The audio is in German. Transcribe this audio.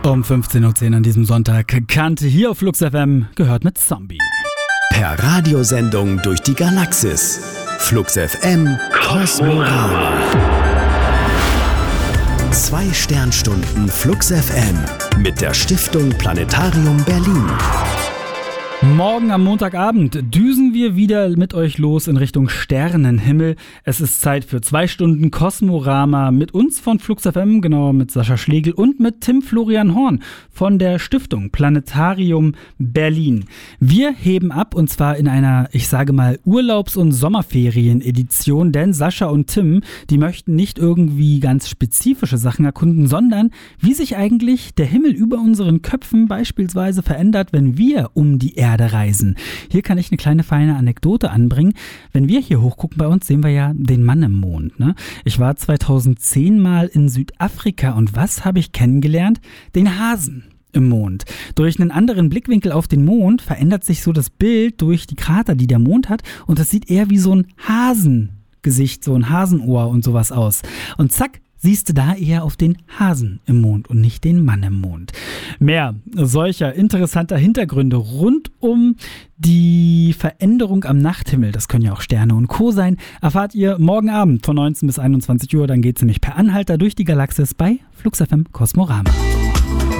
Um 15.10 Uhr an diesem Sonntag. Kante hier auf Flux FM, gehört mit Zombie. Per Radiosendung durch die Galaxis. Flux FM Kosmorama. 2 Sternstunden Flux FM mit der Stiftung Planetarium Berlin. Morgen am Montagabend düsen wir wieder mit euch los in Richtung Sternenhimmel. Es ist Zeit für 2 Stunden Kosmorama mit uns von Flux FM, genauer mit Sascha Schlegel und mit Tim Florian Horn von der Stiftung Planetarium Berlin. Wir heben ab und zwar in einer, ich sage mal, Urlaubs- und Sommerferien-Edition, denn Sascha und Tim, die möchten nicht irgendwie ganz spezifische Sachen erkunden, sondern wie sich eigentlich der Himmel über unseren Köpfen beispielsweise verändert, wenn wir um die Erde reisen. Hier kann ich eine kleine feine Anekdote anbringen. Wenn wir hier hochgucken bei uns, sehen wir ja den Mann im Mond. Ne? Ich war 2010 mal in Südafrika und was habe ich kennengelernt? Den Hasen im Mond. Durch einen anderen Blickwinkel auf den Mond verändert sich so das Bild durch die Krater, die der Mond hat, und das sieht eher wie so ein Hasengesicht, so ein Hasenohr und sowas aus. Und zack, siehst du da eher auf den Hasen im Mond und nicht den Mann im Mond. Mehr solcher interessanter Hintergründe rund um die Veränderung am Nachthimmel, das können ja auch Sterne und Co. sein, erfahrt ihr morgen Abend von 19 bis 21 Uhr. Dann geht es nämlich per Anhalter durch die Galaxis bei Flux FM Kosmorama.